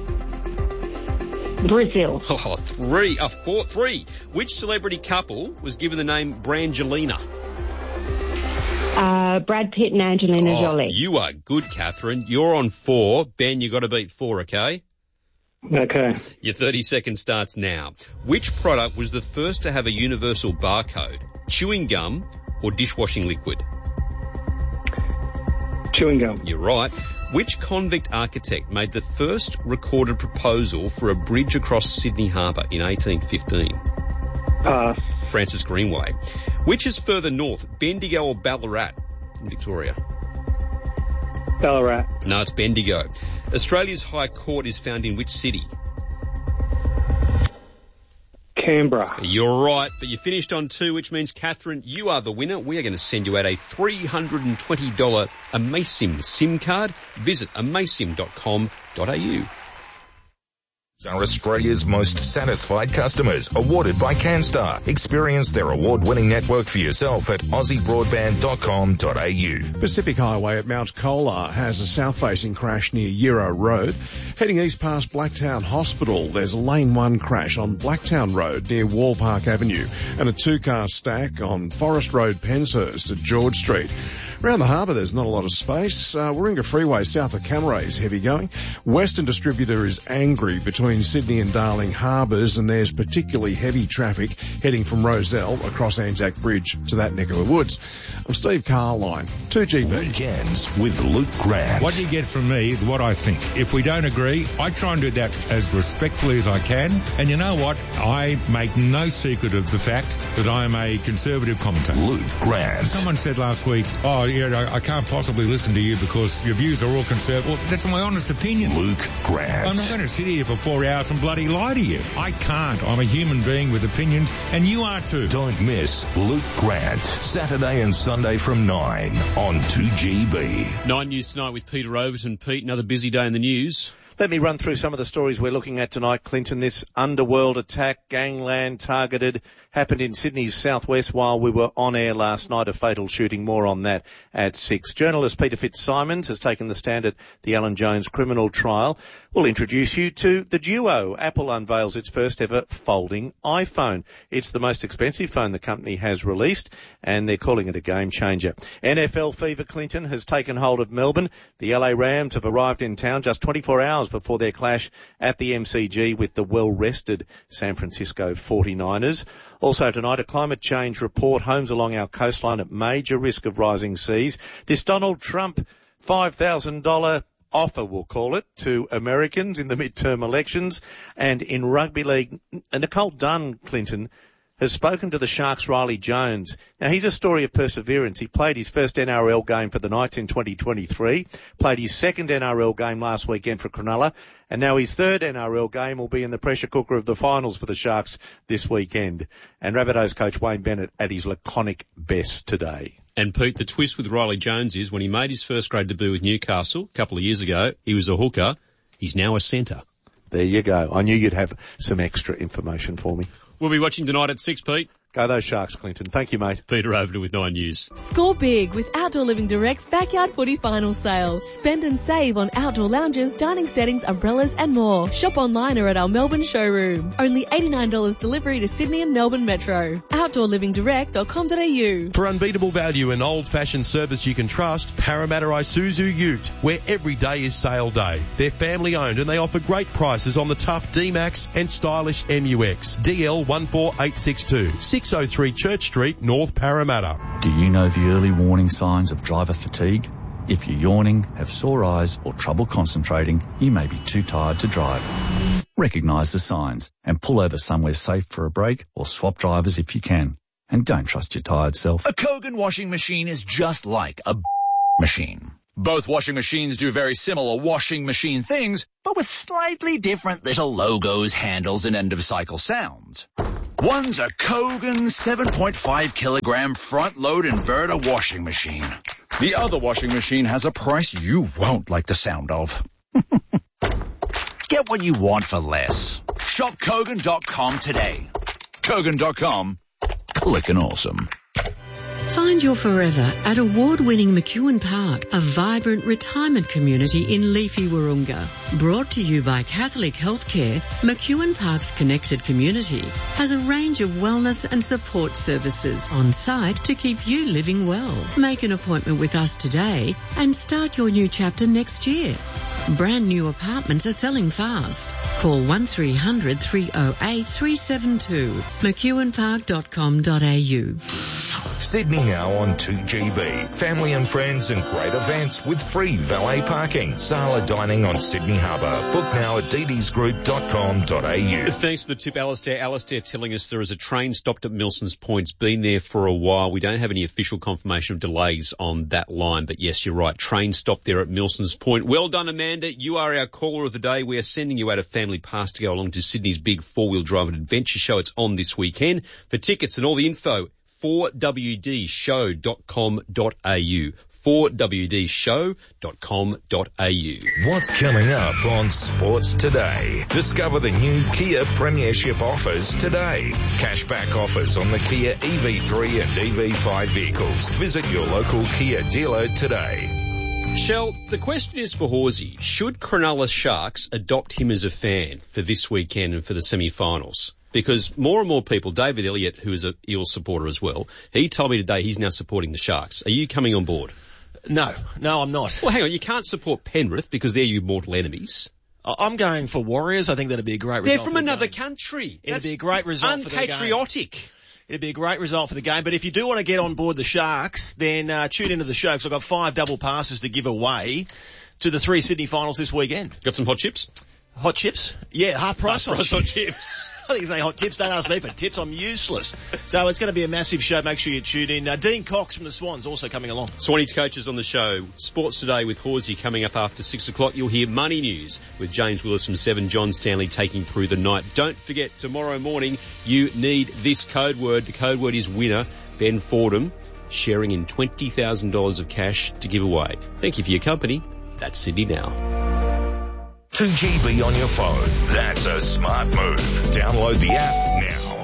Brazil. Oh, three. Uh, four, three. Which celebrity couple was given the name Brangelina? Uh, Brad Pitt and Angelina oh, Jolie. You are good, Catherine. You're on four. Ben, you got to beat four, okay? Okay. Your thirty seconds starts now. Which product was the first to have a universal barcode? Chewing gum or dishwashing liquid? Chewing gum. You're right. Which convict architect made the first recorded proposal for a bridge across Sydney Harbour in eighteen fifteen? Pass. Francis Greenway. Which is further north, Bendigo or Ballarat in Victoria? Ballarat. No, it's Bendigo. Australia's High Court is found in which city? Canberra. You're right, but you finished on two, which means, Catherine, you are the winner. We are going to send you out a three hundred twenty dollars Amasim SIM card. Visit amasim dot com dot a u. Are Australia's most satisfied customers, awarded by CanStar. Experience their award-winning network for yourself at aussie broadband dot com dot a u. Pacific Highway at Mount Colah has a south-facing crash near Yarrow Road. Heading east past Blacktown Hospital, there's a lane one crash on Blacktown Road near Wallpark Avenue and a two-car stack on Forest Road, Penshurst at George Street. Around the harbour, there's not a lot of space. Uh, Warringah Freeway south of Cammeray is heavy going. Western Distributor is angry between Sydney and Darling harbours, and there's particularly heavy traffic heading from Rozelle across Anzac Bridge to that neck of the woods. I'm Steve Carline, two G B. Weekends with Luke Grant. What you get from me is what I think. If we don't agree, I try and do that as respectfully as I can. And you know what? I make no secret of the fact that I'm a conservative commentator. Luke Grant. Someone said last week, oh, yeah, I can't possibly listen to you because your views are all conservative. Well, that's my honest opinion. Luke Grant. I'm not going to sit here for four hours and bloody lie to you. I can't. I'm a human being with opinions, and you are too. Don't miss Luke Grant, Saturday and Sunday from nine on two G B. Nine News Tonight with Peter Overton. Pete, another busy day in the news. Let me run through some of the stories we're looking at tonight, Clinton. This underworld attack, gangland targeted, happened in Sydney's southwest while we were on air last night, a fatal shooting. More on that at six. Journalist Peter Fitzsimons has taken the stand at the Alan Jones criminal trial. We'll introduce you to the Duo. Apple unveils its first ever folding iPhone. It's the most expensive phone the company has released, and they're calling it a game changer. N F L fever, Clinton, has taken hold of Melbourne. The L A Rams have arrived in town just twenty-four hours before their clash at the M C G with the well-rested San Francisco forty-niners. Also tonight, a climate change report. Homes along our coastline at major risk of rising seas. This Donald Trump five thousand dollars offer, we'll call it, to Americans in the midterm elections. And in rugby league, Nicole Dunn, Clinton, has spoken to the Sharks' Riley Jones. Now, he's a story of perseverance. He played his first N R L game for the Knights in twenty twenty-three, played his second N R L game last weekend for Cronulla, and now his third N R L game will be in the pressure cooker of the finals for the Sharks this weekend. And Rabbitohs coach Wayne Bennett at his laconic best today. And Pete, the twist with Riley Jones is when he made his first grade debut with Newcastle a couple of years ago, he was a hooker. He's now a centre. There you go. I knew you'd have some extra information for me. We'll be watching tonight at six, Pete. Go those Sharks, Clinton. Thank you, mate. Peter Overton with Nine News. Score big with Outdoor Living Direct's Backyard Footy Final Sale. Spend and save on outdoor lounges, dining settings, umbrellas and more. Shop online or at our Melbourne showroom. Only eighty-nine dollars delivery to Sydney and Melbourne Metro. outdoor living direct dot com dot a u. For unbeatable value and old-fashioned service you can trust, Parramatta Isuzu Ute, where every day is sale day. They're family-owned and they offer great prices on the tough D-Max and stylish M U X. D L one four eight six two, six oh three Church Street, North Parramatta. Do you know the early warning signs of driver fatigue? If you're yawning, have sore eyes or trouble concentrating, you may be too tired to drive. Recognise the signs and pull over somewhere safe for a break or swap drivers if you can. And don't trust your tired self. A Kogan washing machine is just like a machine. Both washing machines do very similar washing machine things, but with slightly different little logos, handles, and end-of-cycle sounds. One's a Kogan seven point five kilogram front-load inverter washing machine. The other washing machine has a price you won't like the sound of. Get what you want for less. Shop Kogan dot com today. Kogan dot com. Clickin' awesome. Find your forever at award-winning McEwen Park, a vibrant retirement community in leafy Wahroonga. Brought to you by Catholic Healthcare, McEwen Park's connected community has a range of wellness and support services on site to keep you living well. Make an appointment with us today and start your new chapter next year. Brand new apartments are selling fast. Call one three hundred three oh eight three seven two. mcewen park dot com dot a u. Sydney now on two G B. Family and friends and great events with free valet parking. Sala dining on Sydney Harbour. Book now at d ds group dot com dot a u. Thanks for the tip, Alistair. Alistair telling us there is a train stopped at Milson's Point. It's been there for a while. We don't have any official confirmation of delays on that line, but yes, you're right. Train stopped there at Milson's Point. Well done, Amanda. You are our caller of the day. We are sending you out a family pass to go along to Sydney's big four-wheel drive and adventure show. It's on this weekend. For tickets and all the info, four w d show dot com dot a u. four w d show dot com dot a u. What's coming up on Sports Today? Discover the new Kia Premiership offers today. Cashback offers on the Kia E V three and E V five vehicles. Visit your local Kia dealer today. Shell, the question is for Horsey. Should Cronulla Sharks adopt him as a fan for this weekend and for the semi-finals? Because more and more people, David Elliott, who is a Eels supporter as well, he told me today he's now supporting the Sharks. Are you coming on board? No, no, I'm not. Well, hang on, you can't support Penrith because they're your mortal enemies. I'm going for Warriors. I think that'd be a great result. They're from for the another game. country. It'd That's be a great result for the game. Unpatriotic. It'd be a great result for the game. But if you do want to get on board the Sharks, then uh, tune into the show because I've got five double passes to give away to the three Sydney finals this weekend. Got some hot chips? Hot chips? Yeah, half price, half hot, price chips. hot chips. I think it's saying hot tips. Don't ask me for tips. I'm useless. So it's going to be a massive show. Make sure you tune in. Uh, Dean Cox from the Swans also coming along. Swannies coaches on the show. Sports Today with Horsey coming up after six o'clock. You'll hear Money News with James Willis from seven. John Stanley taking through the night. Don't forget, tomorrow morning you need this code word. The code word is winner. Ben Fordham sharing in twenty thousand dollars of cash to give away. Thank you for your company. That's Sydney Now. two G B on your phone. That's a smart move. Download the app now.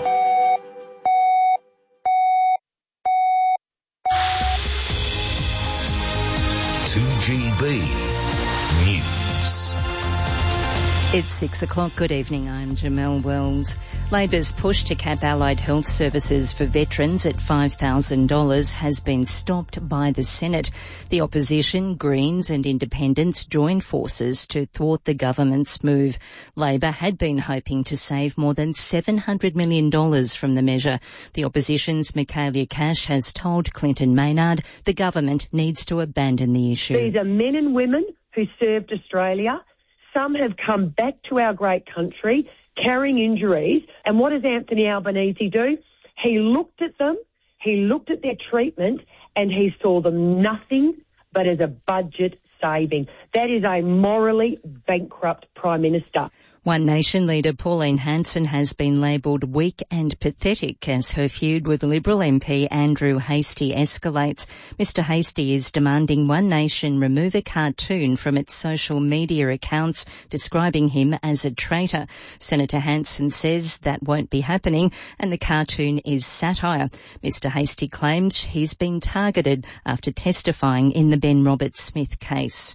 two G B News. It's six o'clock. Good evening. I'm Jamelle Wells. Labor's push to cap allied health services for veterans at five thousand dollars has been stopped by the Senate. The opposition, Greens and Independents joined forces to thwart the government's move. Labor had been hoping to save more than seven hundred million dollars from the measure. The opposition's Michaelia Cash has told Clinton Maynard the government needs to abandon the issue. These are men and women who served Australia. Some have come back to our great country carrying injuries. And what does Anthony Albanese do? He looked at them, he looked at their treatment, and he saw them nothing but as a budget saving. That is a morally bankrupt Prime Minister. One Nation leader Pauline Hanson has been labelled weak and pathetic as her feud with Liberal M P Andrew Hastie escalates. Mister Hastie is demanding One Nation remove a cartoon from its social media accounts describing him as a traitor. Senator Hanson says that won't be happening and the cartoon is satire. Mister Hastie claims he's been targeted after testifying in the Ben Roberts-Smith case.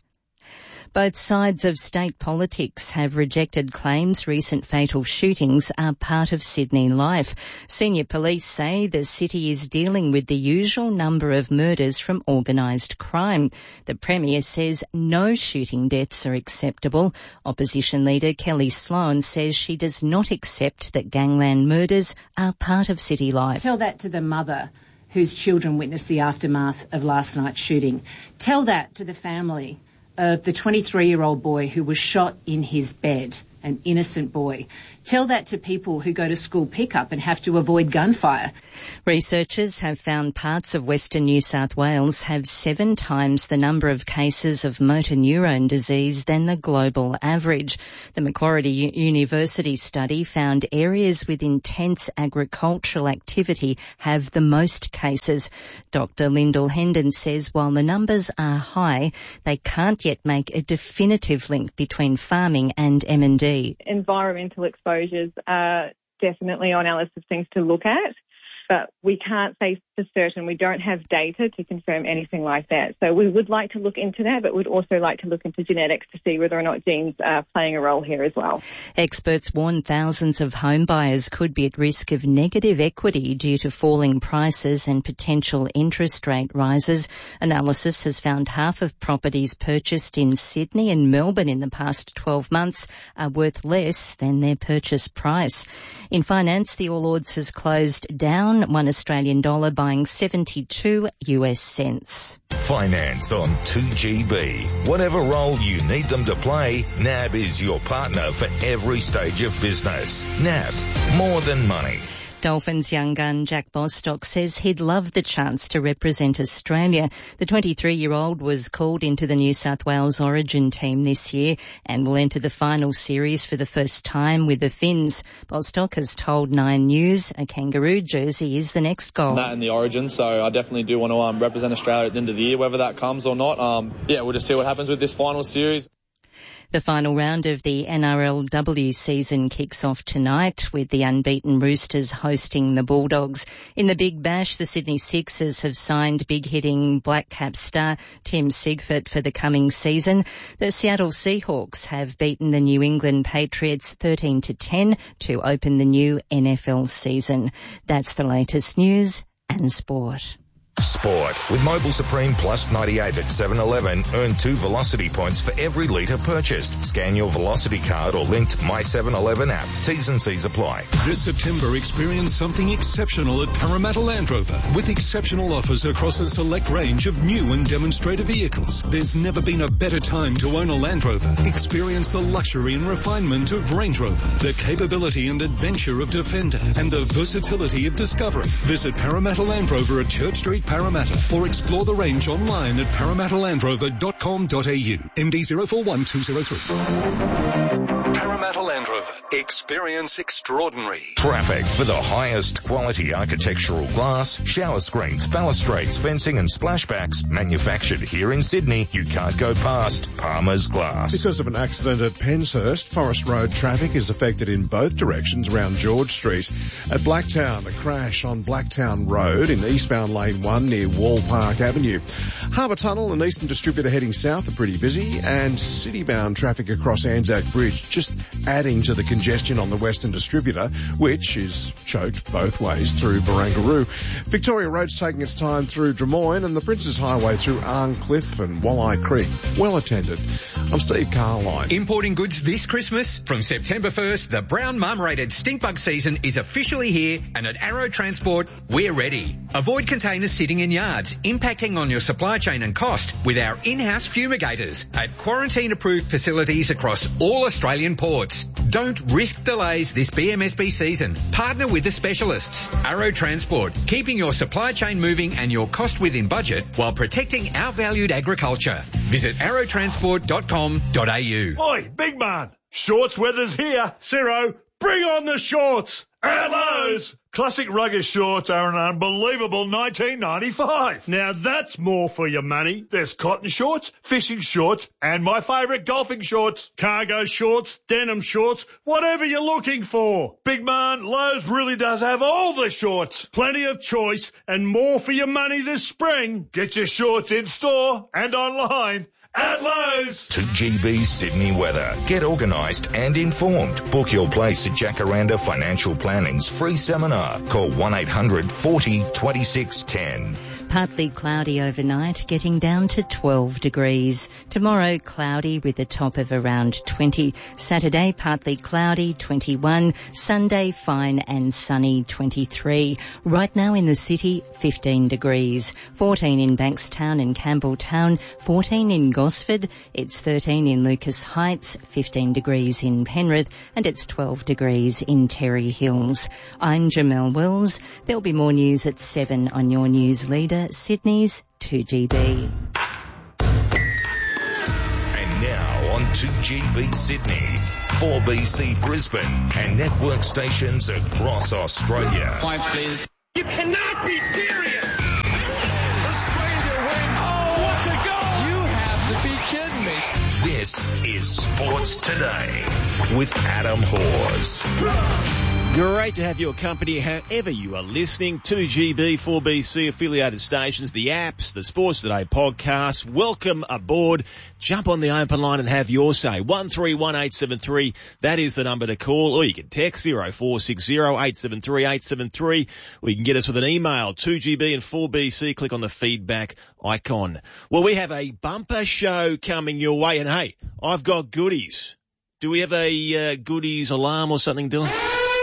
Both sides of state politics have rejected claims recent fatal shootings are part of Sydney life. Senior police say the city is dealing with the usual number of murders from organised crime. The Premier says no shooting deaths are acceptable. Opposition leader Kelly Sloan says she does not accept that gangland murders are part of city life. Tell that to the mother whose children witnessed the aftermath of last night's shooting. Tell that to the family of the twenty-three-year-old boy who was shot in his bed, an innocent boy. Tell that to people who go to school pickup and have to avoid gunfire. Researchers have found parts of Western New South Wales have seven times the number of cases of motor neurone disease than the global average. The Macquarie U- University study found areas with intense agricultural activity have the most cases. Doctor Lyndall Hendon says while the numbers are high, they can't yet make a definitive link between farming and M and D. Environmental exposures are definitely on our list of things to look at, but we can't say for certain. We don't have data to confirm anything like that. So we would like to look into that, but we'd also like to look into genetics to see whether or not genes are playing a role here as well. Experts warn thousands of home buyers could be at risk of negative equity due to falling prices and potential interest rate rises. Analysis has found half of properties purchased in Sydney and Melbourne in the past twelve months are worth less than their purchase price. In finance, the All Ords has closed down, one Australian dollar buying seventy-two US cents. Finance on two G B. Whatever role you need them to play, N A B is your partner for every stage of business. N A B, more than money. Dolphins young gun Jack Bostock says he'd love the chance to represent Australia. The twenty-three-year-old was called into the New South Wales Origin team this year and will enter the final series for the first time with the Finns. Bostock has told Nine News a kangaroo jersey is the next goal. That in the Origin, so I definitely do want to um, represent Australia at the end of the year, whether that comes or not. Um, yeah, we'll just see what happens with this final series. The final round of the N R L W season kicks off tonight with the unbeaten Roosters hosting the Bulldogs. In the Big Bash, the Sydney Sixers have signed big-hitting Black Cap star Tim Sigford for the coming season. The Seattle Seahawks have beaten the New England Patriots thirteen to ten to open the new N F L season. That's the latest news and sport. Sport. With Mobile Supreme Plus ninety-eight at seven eleven, earn two Velocity points for every litre purchased. Scan your Velocity card or linked My seven eleven app. T's and C's apply. This September, experience something exceptional at Parramatta Land Rover with exceptional offers across a select range of new and demonstrator vehicles. There's never been a better time to own a Land Rover. Experience the luxury and refinement of Range Rover, the capability and adventure of Defender, and the versatility of Discovery. Visit Parramatta Land Rover at Church Street, Parramatta, or explore the range online at parramatta land rover dot com dot a u. M D zero four one two zero three. Parramatta Land Rover. Experience extraordinary. Traffic. For the highest quality architectural glass, shower screens, balustrades, fencing and splashbacks manufactured here in Sydney, you can't go past Palmer's Glass. Because of an accident at Penshurst, Forest Road traffic is affected in both directions around George Street. At Blacktown, a crash on Blacktown Road in eastbound lane one near Wall Park Avenue. Harbour Tunnel and Eastern Distributor heading south are pretty busy, and city-bound traffic across Anzac Bridge just adding to the congestion on the Western Distributor, which is choked both ways through Barangaroo. Victoria Road's taking its time through Drummoyne, and the Princes Highway through Arncliffe and Walleye Creek. Well attended. I'm Steve Carline. Importing goods this Christmas? From September first, the brown mum-rated stinkbug season is officially here, and at Arrow Transport, we're ready. Avoid containers sitting in yards, impacting on your supply chain and cost with our in-house fumigators at quarantine-approved facilities across all Australian ports. Don't risk delays this B M S B season. Partner with the specialists. Arrow Transport, keeping your supply chain moving and your cost within budget while protecting our valued agriculture. Visit arrow transport dot com dot a u. Oi, big man! Shorts weather's here. Ciro, bring on the shorts. At Lowe's, classic rugged shorts are an unbelievable nineteen ninety-five. Now that's more for your money. There's cotton shorts, fishing shorts, and my favourite golfing shorts. Cargo shorts, denim shorts, whatever you're looking for. Big man, Lowe's really does have all the shorts. Plenty of choice and more for your money this spring. Get your shorts in store and online. At Lowe's. two G B Sydney weather. Get organised and informed. Book your place at Jacaranda Financial Planning's free seminar. Call one eight hundred forty twenty-six ten. Partly cloudy overnight, getting down to twelve degrees. Tomorrow, cloudy with a top of around twenty. Saturday, partly cloudy, twenty-one. Sunday, fine and sunny, twenty-three. Right now in the city, fifteen degrees. fourteen in Bankstown and Campbelltown, fourteen in Gosford. It's thirteen in Lucas Heights, fifteen degrees in Penrith, and it's twelve degrees in Terry Hills. I'm Jamelle Wells. There'll be more news at seven on your news leader, Sydney's two G B. And now on two G B Sydney, four B C Brisbane, and network stations across Australia. Five, please. You cannot be serious! Australia win! Oh, what a goal! You have to be kidding me. This is Sports Today with Adam Hawes. Great to have your company however you are listening. two G B, four B C affiliated stations, the apps, the Sports Today podcast. Welcome aboard. Jump on the open line and have your say. one three one eight seven three, that is the number to call. Or you can text zero four six zero eight seven three eight seven three. Or you can get us with an email, two G B and four B C. Click on the feedback icon. Well, we have a bumper show coming your way. And hey, I've got goodies. Do we have a uh, goodies alarm or something, Dylan?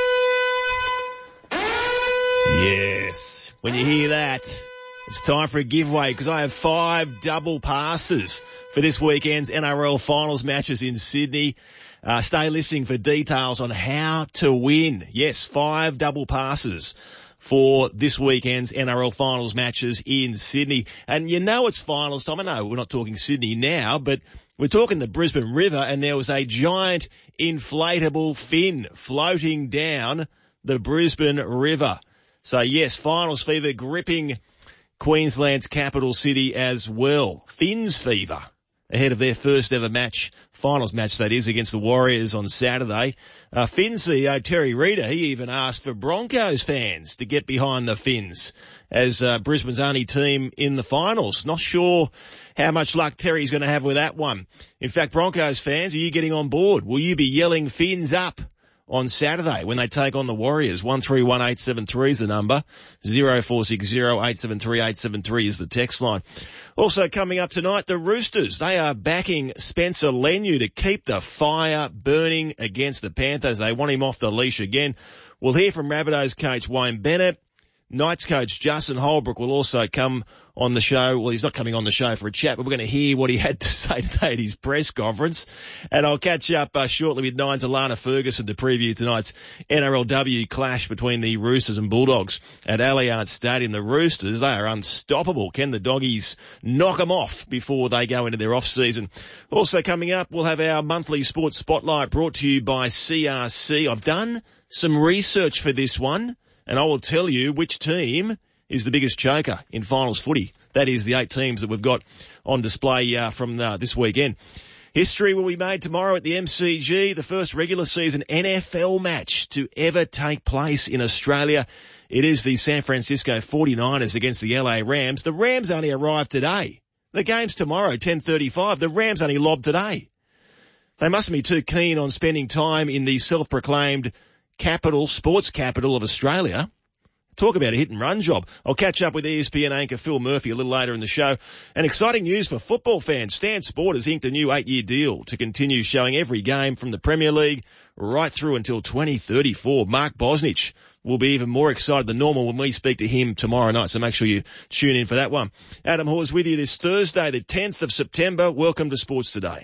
Yes. When you hear that, it's time for a giveaway because I have five double passes for this weekend's N R L finals matches in Sydney. Uh, stay listening for details on how to win. Yes, five double passes for this weekend's N R L finals matches in Sydney. And you know it's finals time. I know we're not talking Sydney now, but we're talking the Brisbane River, and there was a giant inflatable fin floating down the Brisbane River. So yes, finals fever gripping Queensland's capital city as well. Fins fever ahead of their first ever match, finals match that is, against the Warriors on Saturday. Uh, Fins C E O Terry Reader, he even asked for Broncos fans to get behind the Fins as uh, Brisbane's only team in the finals. Not sure how much luck Terry's going to have with that one. In fact, Broncos fans, are you getting on board? Will you be yelling Fins up on Saturday when they take on the Warriors? one three one eight seven three is the number. zero four six zero eight seven three eight seven three is the text line. Also coming up tonight, the Roosters. They are backing Spencer Leniu to keep the fire burning against the Panthers. They want him off the leash again. We'll hear from Rabbitohs coach Wayne Bennett. Knights coach Justin Holbrook will also come on the show. Well, he's not coming on the show for a chat, but we're going to hear what he had to say today at his press conference. And I'll catch up uh, shortly with Nine's Alana Ferguson to preview tonight's N R L W clash between the Roosters and Bulldogs at Allianz Stadium. The Roosters, they are unstoppable. Can the Doggies knock them off before they go into their off-season? Also coming up, we'll have our monthly sports spotlight brought to you by C R C. I've done some research for this one, and I will tell you which team is the biggest choker in finals footy. That is the eight teams that we've got on display uh, from uh, this weekend. History will be made tomorrow at the M C G, the first regular season N F L match to ever take place in Australia. It is the San Francisco forty-niners against the L A Rams. The Rams only arrived today. The game's tomorrow, ten thirty-five. The Rams only lobbed today. They mustn't be too keen on spending time in the self-proclaimed capital, sports capital of Australia. Talk about a hit-and-run job. I'll catch up with E S P N anchor Phil Murphy a little later in the show. And exciting news for football fans. Stan Sport has inked a new eight-year deal to continue showing every game from the Premier League right through until twenty thirty-four. Mark Bosnich will be even more excited than normal when we speak to him tomorrow night, so make sure you tune in for that one. Adam Hawes with you this Thursday, the tenth of September. Welcome to Sports Today.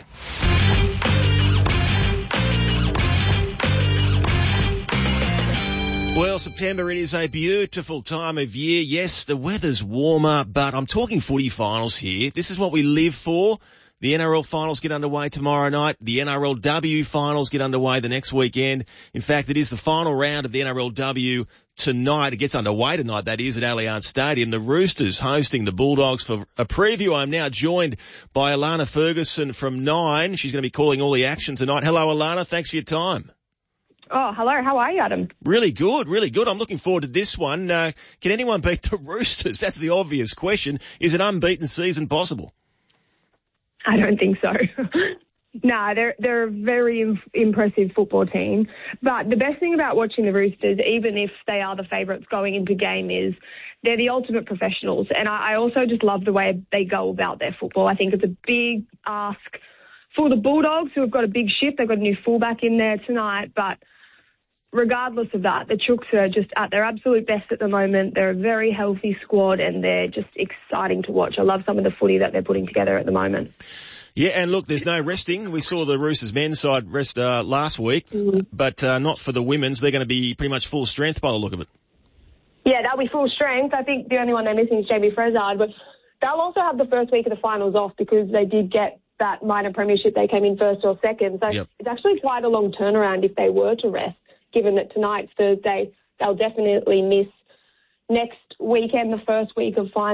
Well, September, it is a beautiful time of year. Yes, the weather's warmer, but I'm talking footy finals here. This is what we live for. The The N R L finals get underway tomorrow night. The N R L W finals get underway the next weekend. In fact, it is the final round of the N R L W tonight. It gets underway tonight, that is, at Allianz Stadium. The Roosters hosting the Bulldogs. For a preview, I'm now joined by Alana Ferguson from Nine. She's going to be calling all the action tonight. Hello, Alana. Thanks for your time. Oh, hello. How are you, Adam? Really good, really good. I'm looking forward to this one. Uh, can anyone beat the Roosters? That's the obvious question. Is an unbeaten season possible? I don't think so. No, they're they're a very im- impressive football team. But the best thing about watching the Roosters, even if they are the favourites going into game, is they're the ultimate professionals. And I, I also just love the way they go about their football. I think it's a big ask for the Bulldogs, who have got a big ship. They've got a new fullback in there tonight, but regardless of that, the Chooks are just at their absolute best at the moment. They're a very healthy squad and they're just exciting to watch. I love some of the footy that they're putting together at the moment. Yeah, and look, there's no resting. We saw the Roosters men's side rest uh, last week, mm-hmm. but uh, not for the women's. They're going to be pretty much full strength by the look of it. Yeah, they'll be full strength. I think the only one they're missing is Jamie Frezard, but they'll also have the first week of the finals off because they did get that minor premiership. They came in first or second. So yep. It's actually quite a long turnaround if they were to rest. Given that tonight's Thursday, they'll definitely miss next weekend, the first week of finals.